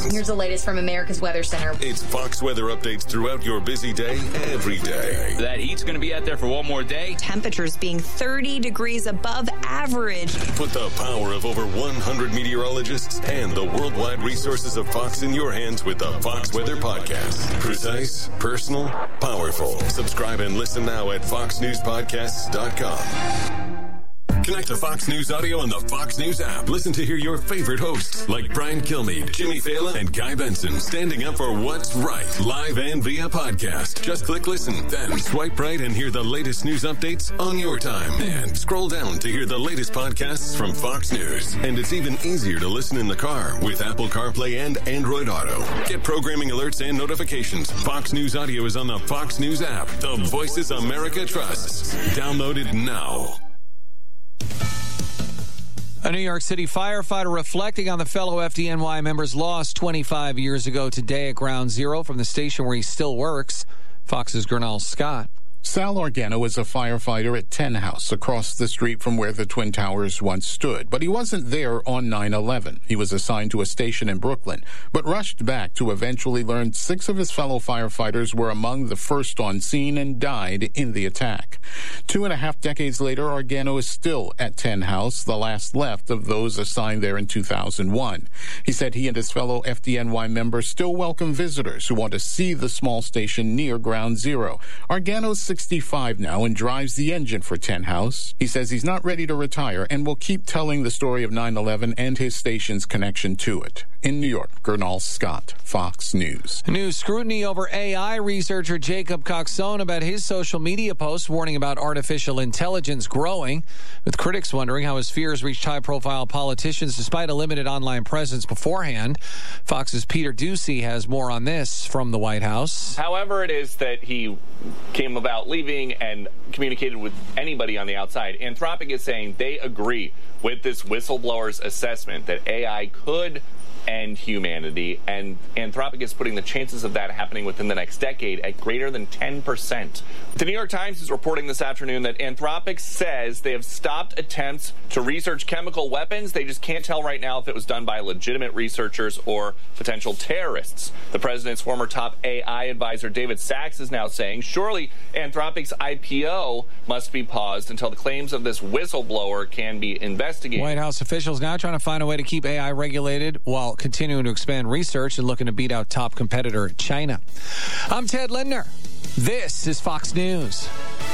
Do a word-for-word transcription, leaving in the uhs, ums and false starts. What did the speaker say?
headlines. Here's the latest from America's Weather Center. It's Fox weather updates throughout your busy day, every day. That heat's going to be out there for one more day. Temperatures being thirty degrees above average. Put the power of over one hundred meteorologists and the worldwide resources of Fox in your hands with the Fox Weather Podcast. Precise, personal, powerful. Subscribe and listen now at fox news podcasts dot com. Connect to Fox News Audio on the Fox News app. Listen to hear your favorite hosts like Brian Kilmeade, Jimmy Fallon, and Guy Benson standing up for what's right, live and via podcast. Just click listen, then swipe right and hear the latest news updates on your time. And scroll down to hear the latest podcasts from Fox News. And it's even easier to listen in the car with Apple CarPlay and Android Auto. Get programming alerts and notifications. Fox News Audio is on the Fox News app. The voices America trusts. Download it now. A New York City firefighter reflecting on the fellow F D N Y members lost twenty-five years ago today at Ground Zero from the station where he still works. Fox's Gernal Scott. Sal Organo was a firefighter at Ten House, across the street from where the Twin Towers once stood. But he wasn't there on nine eleven. He was assigned to a station in Brooklyn, but rushed back to eventually learn six of his fellow firefighters were among the first on scene and died in the attack. Two and a half decades later, Organo is still at Ten House, the last left of those assigned there in two thousand one. He said he and his fellow F D N Y members still welcome visitors who want to see the small station near Ground Zero. Organo's sixty-five now and drives the engine for Ten House. He says he's not ready to retire and will keep telling the story of nine eleven and his station's connection to it. In New York, Gernal Scott, Fox News. New scrutiny over A I. Researcher Jacob Coxone about his social media posts warning about artificial intelligence growing, with critics wondering how his fears reached high-profile politicians despite a limited online presence beforehand. Fox's Peter Doocy has more on this from the White House. However it is that he came about leaving and communicated with anybody on the outside, Anthropic is saying they agree with this whistleblower's assessment that A I could end humanity, and Anthropic is putting the chances of that happening within the next decade at greater than ten percent. The New York Times is reporting this afternoon that Anthropic says they have stopped attempts to research chemical weapons. They just can't tell right now if it was done by legitimate researchers or potential terrorists. The president's former top A I advisor, David Sachs, is now saying surely Anthropic's I P O must be paused until the claims of this whistleblower can be investigated. White House officials now trying to find a way to keep A I regulated while continuing to expand research and looking to beat out top competitor China. I'm Ted Lindner. This is Fox News.